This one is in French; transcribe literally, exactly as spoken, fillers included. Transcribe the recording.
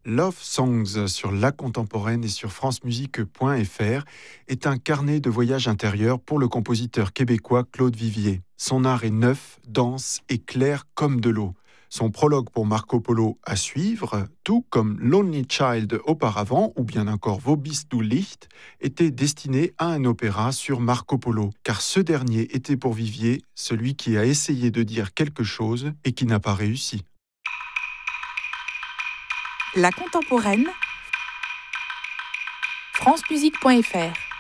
Love Songs sur La Contemporaine et sur francemusique point f r est un carnet de voyage intérieur pour le compositeur québécois Claude Vivier. Son art est neuf, dense et clair comme de l'eau. Son prologue pour Marco Polo à suivre, tout comme Lonely Child auparavant, ou bien encore Wo bist du Licht, était destiné à un opéra sur Marco Polo, car ce dernier était pour Vivier celui qui a essayé de dire quelque chose et qui n'a pas réussi. La Contemporaine, francemusique point f r